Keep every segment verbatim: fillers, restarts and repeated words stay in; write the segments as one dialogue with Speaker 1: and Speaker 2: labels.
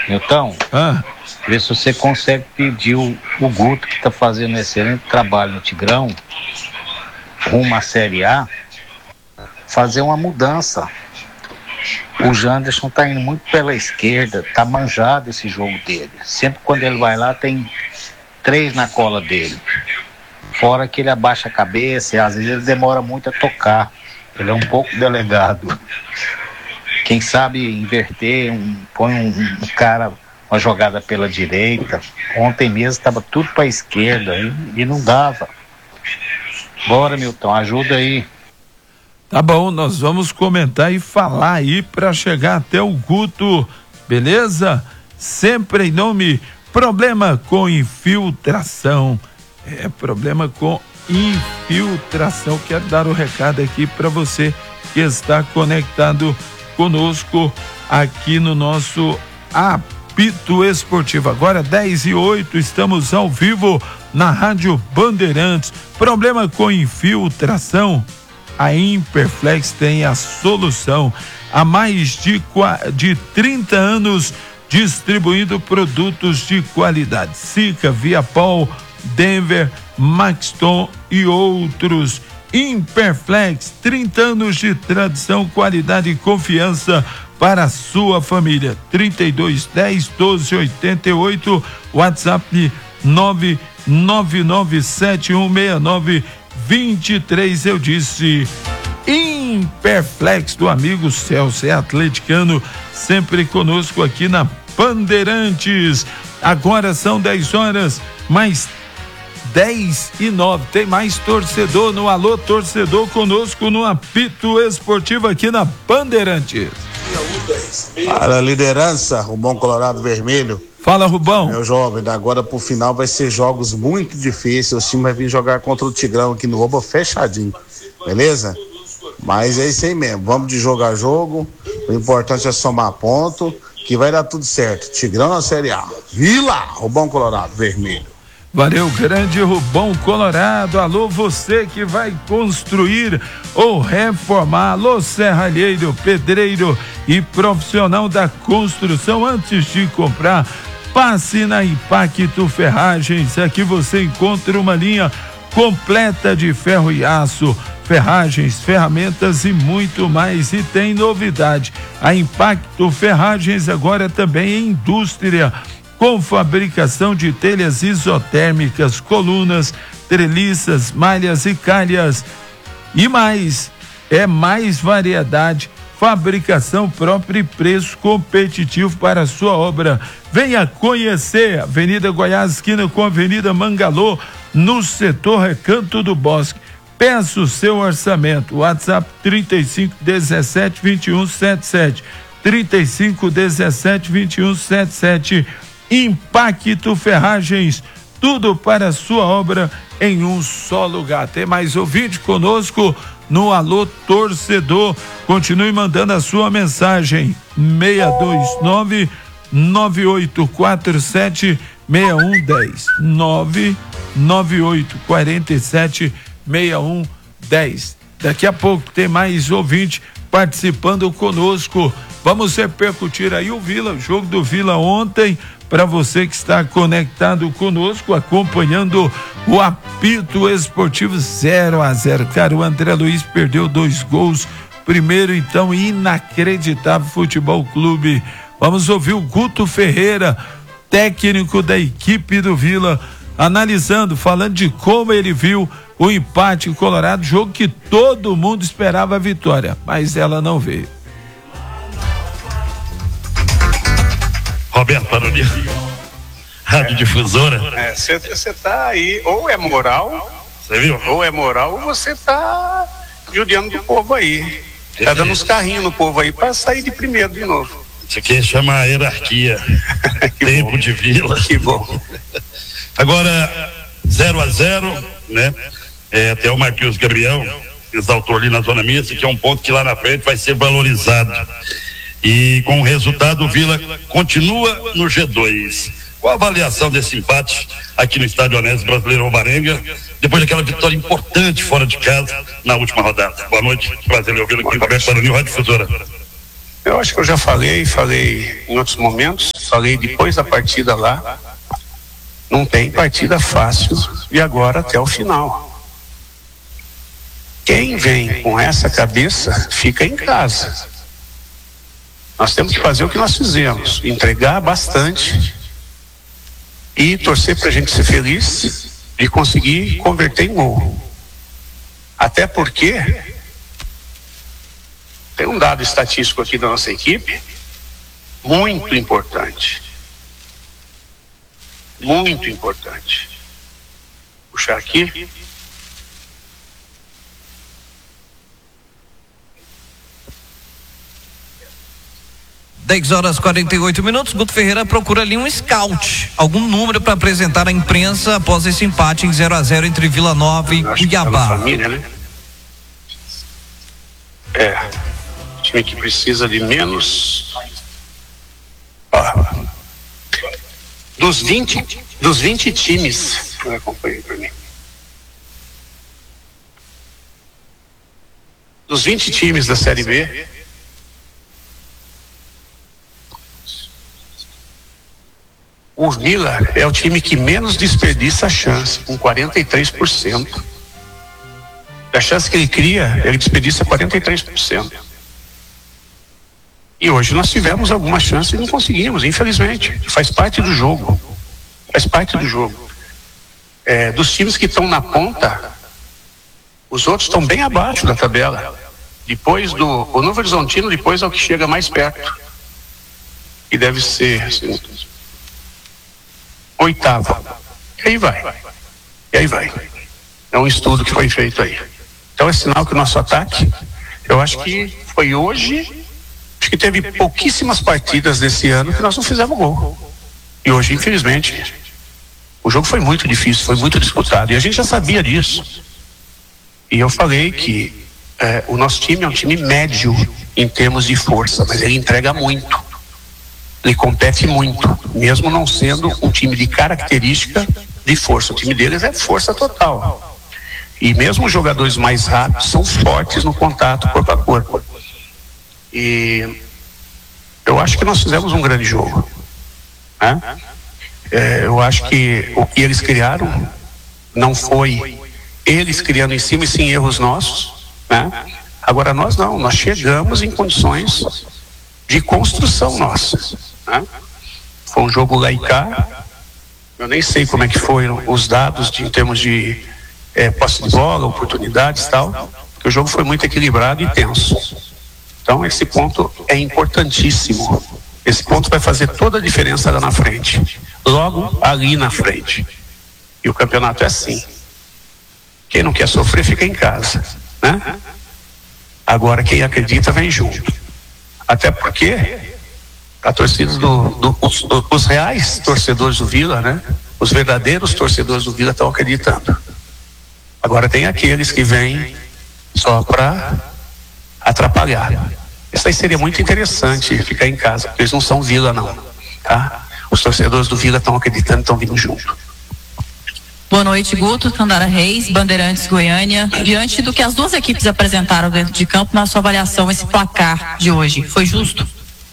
Speaker 1: Então,
Speaker 2: ah.
Speaker 1: vê se você consegue pedir o, o Guto, que está fazendo um excelente trabalho no Tigrão, rumo à Série A, fazer uma mudança. O Janderson tá indo muito pela esquerda, tá manjado esse jogo dele. Sempre quando ele vai lá tem três na cola dele. Fora que ele abaixa a cabeça e às vezes ele demora muito a tocar. Ele é um pouco delegado. Quem sabe inverter, um, põe um, um cara, uma jogada pela direita. Ontem mesmo estava tudo para a esquerda e, e não dava. Bora, Milton, ajuda aí.
Speaker 2: Tá bom, nós vamos comentar e falar aí para chegar até o Guto, beleza? Sempre em nome, problema com infiltração, é problema com infiltração. Quero dar o recado aqui para você que está conectado conosco aqui no nosso Apito Esportivo. Agora dez e oito, estamos ao vivo na Rádio Bandeirantes. Problema com infiltração? A Imperflex tem a solução. Há mais de, de trinta anos distribuindo produtos de qualidade. Sica, Viapol, Denver, Maxton e outros. Imperflex, trinta anos de tradição, qualidade e confiança para a sua família. trinta e dois, dez, doze, oitenta e oito, WhatsApp nove nove nove sete um seis nove vinte e três. Eu disse Imperflex do amigo Celso, é atleticano, sempre conosco aqui na Bandeirantes. Agora são dez horas, mais dez e nove. Tem mais torcedor no Alô Torcedor conosco no Apito Esportivo aqui na Bandeirantes.
Speaker 3: Para a liderança, Rubão Colorado Vermelho.
Speaker 2: Fala, Rubão.
Speaker 3: Meu jovem, da agora pro final vai ser jogos muito difíceis. O time vai vir jogar contra o Tigrão aqui no Oba fechadinho, beleza? Mas é isso aí mesmo, vamos de jogo a jogo. O importante é somar ponto, que vai dar tudo certo. Tigrão na Série A. Vila, Rubão Colorado Vermelho.
Speaker 2: Valeu, grande Rubão Colorado. Alô, você que vai construir ou reformar. Alô, serralheiro, pedreiro e profissional da construção. Antes de comprar, passe na Impacto Ferragens. Aqui você encontra uma linha completa de ferro e aço, ferragens, ferramentas e muito mais. E tem novidade: a Impacto Ferragens agora também é indústria, com fabricação de telhas isotérmicas, colunas, treliças, malhas e calhas. E mais, é mais variedade, fabricação própria e preço competitivo para a sua obra. Venha conhecer Avenida Goiás, esquina com Avenida Mangalô, no setor Recanto do Bosque. Peça o seu orçamento. WhatsApp trinta e cinco, dezessete, vinte e um, setenta e sete. trinta e cinco, dezessete, vinte e um, setenta e sete. Impacto Ferragens, tudo para a sua obra em um só lugar. Tem mais ouvinte conosco no Alô Torcedor. Continue mandando a sua mensagem. seis dois nove, nove oito quatro sete, seis um um zero. nove nove oito quatro sete, seis um um zero. Daqui a pouco tem mais ouvinte participando conosco. Vamos repercutir aí o Vila, o jogo do Vila ontem, para você que está conectado conosco, acompanhando o Apito Esportivo. Zero a zero. Cara, o André Luiz perdeu dois gols. Primeiro, então, inacreditável Futebol Clube. Vamos ouvir o Guto Ferreira, técnico da equipe do Vila, analisando, falando de como ele viu o empate em Colorado, jogo que todo mundo esperava a vitória, mas ela não veio.
Speaker 4: Roberto Baroni, Rádio Difusora.
Speaker 5: Você tá aí, ou é moral,
Speaker 4: você viu?
Speaker 5: Ou é moral, ou você tá judiando do povo aí. Tá dando uns carrinhos no povo aí pra sair de primeiro de novo.
Speaker 4: Isso aqui chama hierarquia. Tempo bom. De Vila.
Speaker 5: Que bom.
Speaker 4: Agora, zero a zero, né? É, até o Marquinhos Gabriel exaltou ali na zona mista, que é um ponto que lá na frente vai ser valorizado. E com o resultado, o Vila continua no G dois. Qual a avaliação desse empate aqui no Estádio Onésio Brasileiro Alvarenga, depois daquela vitória importante fora de casa na última rodada? Boa noite, prazer em ouvi-lo aqui, Roberto Baroni, Rádio Difusora.
Speaker 5: Eu acho que eu já falei, falei em outros momentos, falei depois da partida lá, não tem partida fácil de agora até o final. Quem vem com essa cabeça fica em casa. Nós temos que fazer o que nós fizemos, entregar bastante e torcer para a gente ser feliz e conseguir converter em gol. Até porque tem um dado estatístico aqui da nossa equipe muito importante. Muito importante. Vou puxar aqui.
Speaker 6: dez horas e quarenta e oito minutos. Guto Ferreira procura ali um scout, algum número para apresentar à imprensa após esse empate em zero a zero entre Vila Nova e Cuiabá.
Speaker 5: Família, né? É, time que precisa de menos. Ó, dos vinte, dos vinte times, acompanhe para mim. Dos vinte times da Série B, o Vila é o time que menos desperdiça a chance, com quarenta e três por cento. Da chance que ele cria, ele desperdiça quarenta e três por cento. E hoje nós tivemos alguma chance e não conseguimos, infelizmente. Faz parte do jogo. Faz parte do jogo. É, dos times que estão na ponta, os outros estão bem abaixo da tabela. Depois do... O Novo Horizontino depois é o que chega mais perto. E deve ser... Assim, oitavo. E aí vai. E aí vai. É um estudo que foi feito aí. Então é sinal que o nosso ataque, eu acho que foi hoje, acho que teve pouquíssimas partidas desse ano que nós não fizemos gol. E hoje, infelizmente, o jogo foi muito difícil, foi muito disputado. E a gente já sabia disso. E eu falei que é, o nosso time é um time médio em termos de força, mas ele entrega muito. Ele compete muito, mesmo não sendo um time de característica de força. O time deles é força total. E mesmo os jogadores mais rápidos são fortes no contato corpo a corpo. E eu acho que nós fizemos um grande jogo, né? É, eu acho que o que eles criaram não foi eles criando em cima, e sim erros nossos, né? Agora nós não, nós chegamos em condições de construção nossa, né? Foi um jogo lá e cá. Eu nem sei como é que foram os dados de, em termos de é, posse de bola, oportunidades e tal, porque o jogo foi muito equilibrado e tenso. Então esse ponto é importantíssimo. Esse ponto vai fazer toda a diferença lá na frente, logo ali na frente. E o campeonato é assim. Quem não quer sofrer fica em casa, né? Agora quem acredita vem junto. Até porque a torcida do, do os, os reais torcedores do Vila, né? Os verdadeiros torcedores do Vila estão acreditando. Agora tem aqueles que vêm só para atrapalhar. Isso aí seria muito interessante, ficar em casa, porque eles não são Vila não, tá? Os torcedores do Vila estão acreditando, estão vindo junto.
Speaker 7: Boa noite, Guto, Tandara Reis, Bandeirantes, Goiânia. Diante do que as duas equipes apresentaram dentro de campo, na sua avaliação, esse placar de hoje, foi justo?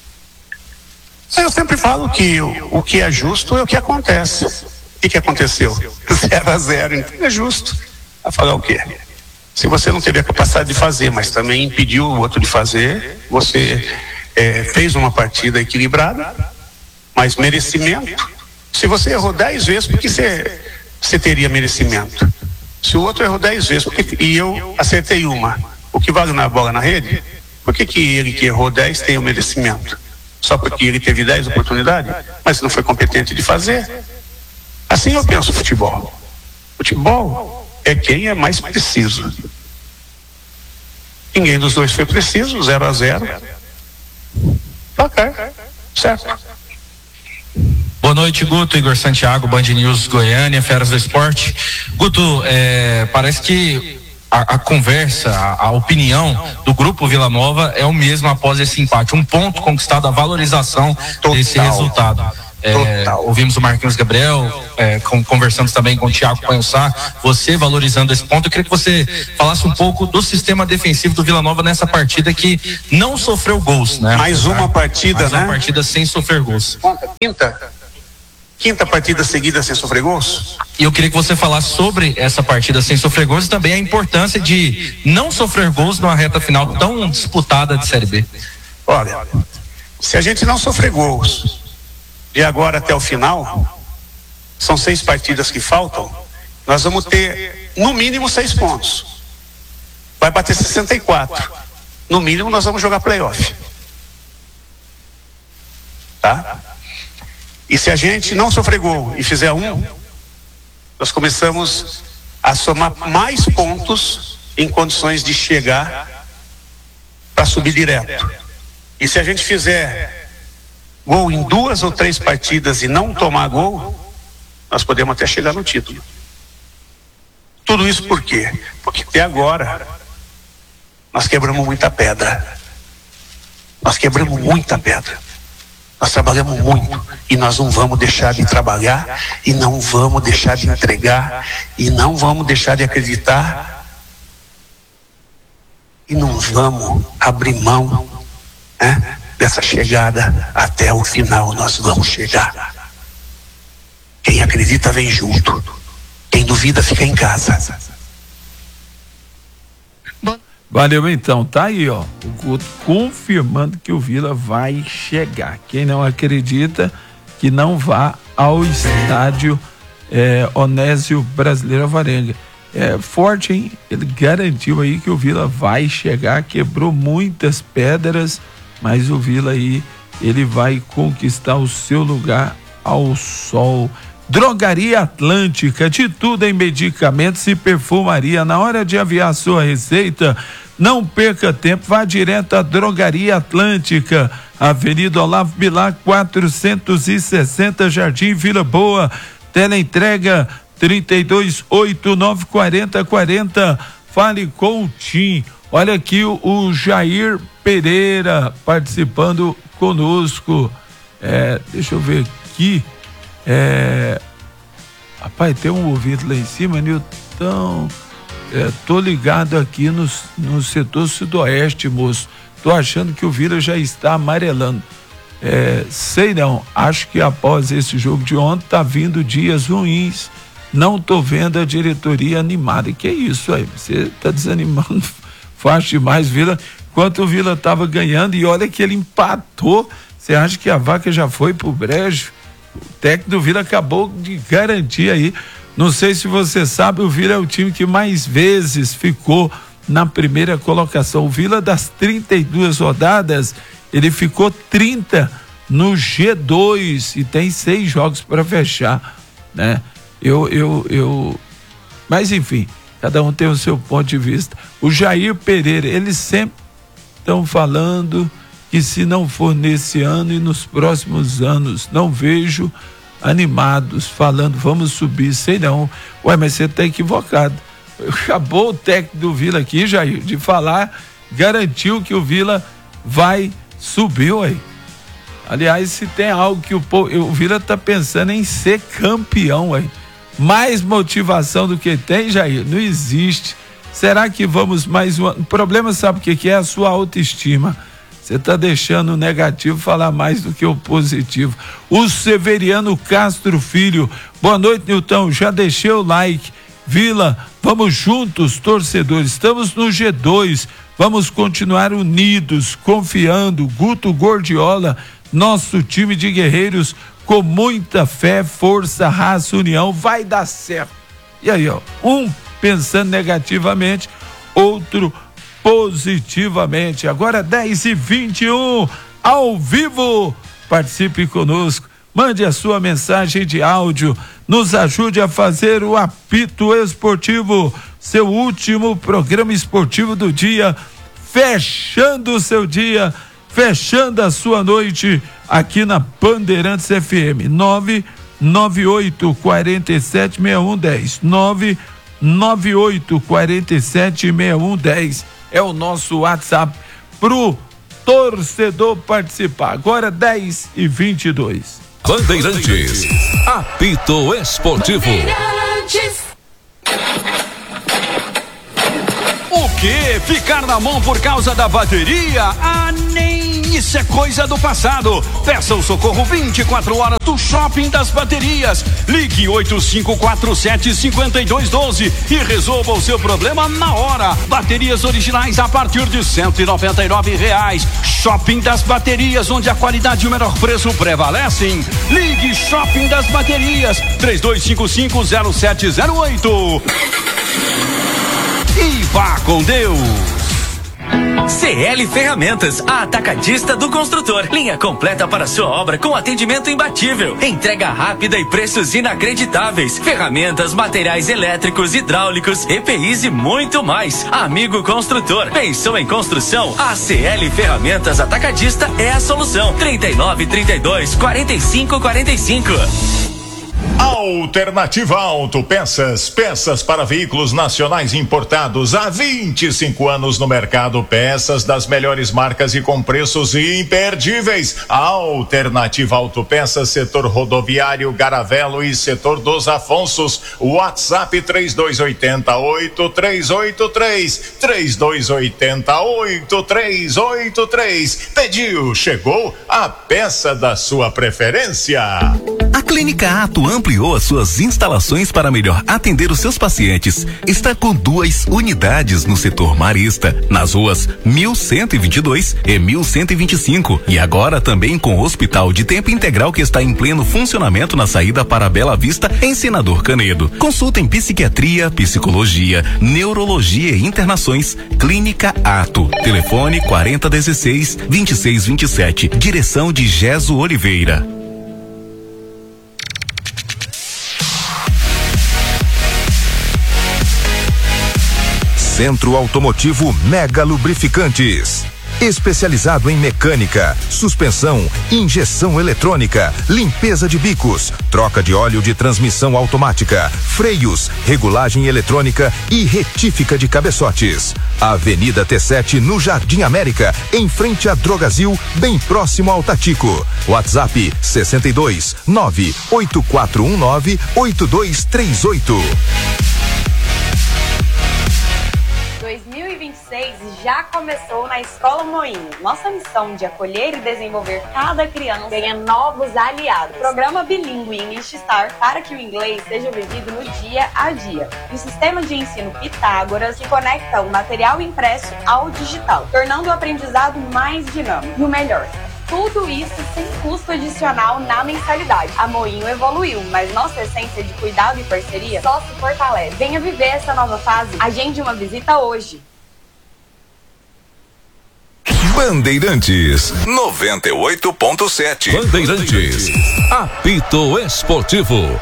Speaker 5: Eu sempre falo que o, o que é justo é o que acontece. O que, que aconteceu? zero a zero, então é justo. Vai falar o quê? Se você não teve a capacidade de fazer, mas também impediu o outro de fazer, você é, fez uma partida equilibrada, mas merecimento. Se você errou dez vezes, por que você, você teria merecimento? Se o outro errou dez vezes porque, e eu acertei uma, o que vale na bola na rede? Por que, que ele que errou dez tem o merecimento? Só porque ele teve dez oportunidades, mas não foi competente de fazer? Assim eu penso futebol. Futebol é quem é mais preciso. Ninguém dos dois foi preciso, zero a zero. Ok, certo.
Speaker 8: Boa noite, Guto. Igor Santiago, Band News Goiânia, Feras do Esporte. Guto, é, parece que a, a conversa, a, a opinião do Grupo Vila Nova é o mesmo após esse empate. Um ponto conquistado, a valorização Total. desse resultado. É, ouvimos o Marquinhos Gabriel, é, com, conversando também com o Thiago Panhussá, você valorizando esse ponto. Eu queria que você falasse um pouco do sistema defensivo do Vila Nova nessa partida que não sofreu gols, né?
Speaker 5: Mais uma partida,
Speaker 8: Mais
Speaker 5: né?
Speaker 8: uma partida sem sofrer gols.
Speaker 5: Quinta? Quinta partida seguida sem sofrer gols?
Speaker 8: E eu queria que você falasse sobre essa partida sem sofrer gols e também a importância de não sofrer gols numa reta final tão disputada de Série B.
Speaker 5: Olha, se a gente não sofrer gols de agora até o final, são seis partidas que faltam, nós vamos ter no mínimo seis pontos. Vai bater sessenta e quatro. No mínimo nós vamos jogar playoff. Tá? E se a gente não sofrer gol e fizer um, nós começamos a somar mais pontos em condições de chegar para subir direto. E se a gente fizer gol em duas ou três partidas e não tomar gol, nós podemos até chegar no título. Tudo isso por quê? Porque até agora nós quebramos muita pedra. Nós quebramos muita pedra. Nós trabalhamos muito e nós não vamos deixar de trabalhar e não vamos deixar de entregar e não vamos deixar de acreditar e não vamos abrir mão, né, dessa chegada. Até o final nós vamos chegar. Quem acredita vem junto, quem duvida fica em casa.
Speaker 2: Valeu, então, tá aí, ó, o Guto confirmando que o Vila vai chegar. Quem não acredita, que não vá ao estádio é, Onésio Brasileiro Alvarenga. É forte, hein? Ele garantiu aí que o Vila vai chegar, quebrou muitas pedras, mas o Vila aí, ele vai conquistar o seu lugar ao sol. Drogaria Atlântica, de tudo em medicamentos e perfumaria. Na hora de aviar sua receita, não perca tempo, vá direto à Drogaria Atlântica, Avenida Olavo Bilac, quatrocentos e sessenta, Jardim Vila Boa. Teleentrega trinta e dois, oitenta e nove, quarenta, quarenta. Fale com o Tim. Olha aqui o, o Jair Pereira participando conosco. É, deixa eu ver aqui. É, rapaz, tem um ouvido lá em cima, Nilton. É, tô ligado aqui no, no setor sudoeste, moço. Tô achando que o Vila já está amarelando. É, sei não, acho que após esse jogo de ontem tá vindo dias ruins. Não tô vendo a diretoria animada. E que é isso aí? Você tá desanimando fácil demais, Vila. Enquanto o Vila tava ganhando, e olha que ele empatou. Você acha que a vaca já foi pro brejo? O técnico do Vila acabou de garantir aí. Não sei se você sabe, o Vila é o time que mais vezes ficou na primeira colocação. O Vila, das trinta e duas rodadas, ele ficou trinta no G dois e tem seis jogos para fechar, né? Eu, eu, eu, mas enfim, cada um tem o seu ponto de vista. O Jair Pereira, eles sempre estão falando que se não for nesse ano e nos próximos anos, não vejo animados falando vamos subir, sei não. Ué, mas você tá equivocado. Acabou o técnico do Vila aqui, Jair, de falar, garantiu que o Vila vai subir, ué. Aliás, se tem algo que o, o Vila tá pensando em ser campeão, ué. Mais motivação do que tem, Jair, não existe. Será que vamos mais um ano? O problema, sabe o que, que é? A sua autoestima. Você está deixando o negativo falar mais do que o positivo. O Severiano Castro Filho. Boa noite, Nilton. Já deixei o like. Vila, vamos juntos, torcedores. Estamos no G dois. Vamos continuar unidos, confiando. Guto Gordiola, nosso time de guerreiros, com muita fé, força, raça, união, vai dar certo. E aí, ó, um pensando negativamente, outro positivamente. Agora dez e vinte e um, ao vivo. Participe conosco, mande a sua mensagem de áudio, nos ajude a fazer o apito esportivo, seu último programa esportivo do dia, fechando o seu dia, fechando a sua noite aqui na Bandeirantes F M. nove nove oito quatro sete seis um um zero nove nove oito quatro sete seis um um zero é o nosso WhatsApp pro torcedor participar. Agora dez e vinte e dois.
Speaker 9: Bandeirantes, apito esportivo.
Speaker 10: O quê? Ficar na mão por causa da bateria? Ah, nem isso é coisa do passado. Peça o socorro vinte e quatro horas do Shopping das Baterias. Ligue oito cinco quatro sete, cinco dois um dois e resolva o seu problema na hora. Baterias originais a partir de cento e noventa e nove reais. Shopping das Baterias, onde a qualidade e o menor preço prevalecem. Ligue Shopping das Baterias, três dois cinco cinco, zero sete zero oito. E vá com Deus.
Speaker 11: C L Ferramentas, a atacadista do construtor. Linha completa para sua obra com atendimento imbatível. Entrega rápida e preços inacreditáveis. Ferramentas, materiais elétricos, hidráulicos, E P Is e muito mais. Amigo construtor, pensou em construção? A C L Ferramentas Atacadista é a solução. trinta e nove, trinta e dois, quarenta e cinco, quarenta e cinco.
Speaker 12: Alternativa Autopeças, peças para veículos nacionais importados há vinte e cinco anos no mercado, peças das melhores marcas e com preços imperdíveis. Alternativa Autopeças, setor rodoviário, Garavelo e setor dos Afonsos. WhatsApp três dois oito oito, três oito três, três dois oito oito, três oito três. Pediu, chegou a peça da sua preferência.
Speaker 13: A Clínica Ato ampliou as suas instalações para melhor atender os seus pacientes. Está com duas unidades no setor marista, nas ruas mil cento e vinte e dois e mil cento e vinte e cinco. E agora também com o hospital de tempo integral que está em pleno funcionamento na saída para Bela Vista, em Senador Canedo. Consulta em psiquiatria, psicologia, neurologia e internações. Clínica Ato. Telefone quarenta dezesseis, vinte e seis vinte e sete. Direção de Geso Oliveira.
Speaker 14: Centro Automotivo Mega Lubrificantes. Especializado em mecânica, suspensão, injeção eletrônica, limpeza de bicos, troca de óleo de transmissão automática, freios, regulagem eletrônica e retífica de cabeçotes. Avenida T sete no Jardim América, em frente a Drogazil, bem próximo ao Tatico. WhatsApp sessenta e dois, nove oito quatro um nove, oito dois três oito.
Speaker 15: dois mil e vinte e seis já começou na Escola Moinho. Nossa missão de acolher e desenvolver cada criança ganha novos aliados. Programa bilíngue English Star para que o inglês seja vivido no dia a dia. E o sistema de ensino Pitágoras que conecta o material impresso ao digital, tornando o aprendizado mais dinâmico. E o melhor, tudo isso sem custo adicional na mensalidade. A Moinho evoluiu, mas nossa essência de cuidado e parceria só se fortalece. Venha viver essa nova fase. Agende uma visita hoje.
Speaker 9: Bandeirantes noventa e oito ponto sete. Bandeirantes, apito esportivo.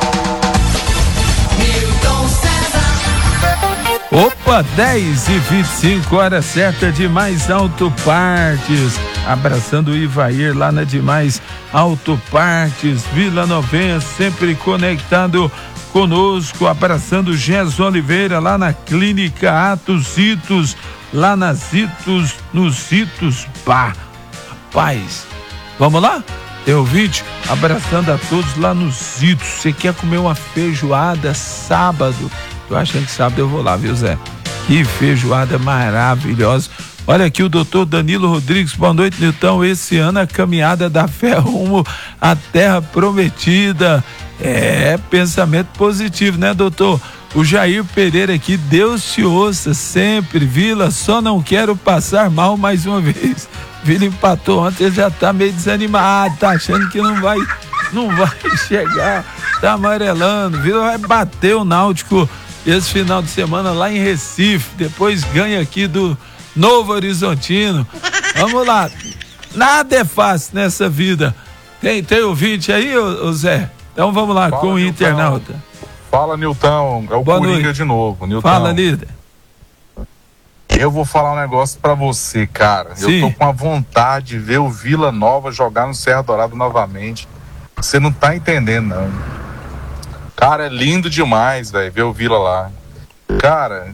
Speaker 2: Opa, dez e vinte e cinco, hora certa de Mais Auto Partes. Abraçando o Ivair lá na Demais Auto Partes, Vila Novenha, sempre conectado conosco. Abraçando o Gesso Oliveira lá na Clínica Atos Itos, lá nas Itos, nos Itos Bar. Rapaz, vamos lá? Tem ouvinte? Abraçando a todos lá nos Itos. Você quer comer uma feijoada sábado? Tô achando que sábado eu vou lá, viu, Zé? Que feijoada maravilhosa. Olha aqui o doutor Danilo Rodrigues, boa noite, Nilton. Esse ano a caminhada da fé rumo à terra prometida. É, pensamento positivo, né, doutor? O Jair Pereira aqui, Deus te ouça sempre, Vila, só não quero passar mal mais uma vez. Vila empatou ontem, ele já tá meio desanimado, tá achando que não vai, não vai chegar, tá amarelando. Vila vai bater o Náutico esse final de semana lá em Recife, depois ganha aqui do Novo Horizontino. Vamos lá, nada é fácil nessa vida. Tem, tem ouvinte aí, ô, ô Zé? Então vamos lá. Fala, com o Nilton. Internauta.
Speaker 16: Fala, Nilton, é o
Speaker 2: Boa
Speaker 16: Coringa
Speaker 2: noite.
Speaker 16: de novo. Nilton.
Speaker 2: Fala, líder.
Speaker 16: Eu vou falar um negócio pra você, cara.
Speaker 2: Sim.
Speaker 16: Eu tô com a vontade de ver o Vila Nova jogar no Serra Dourada novamente. Você não tá entendendo, não. Cara, é lindo demais, velho, ver o Vila lá. Cara,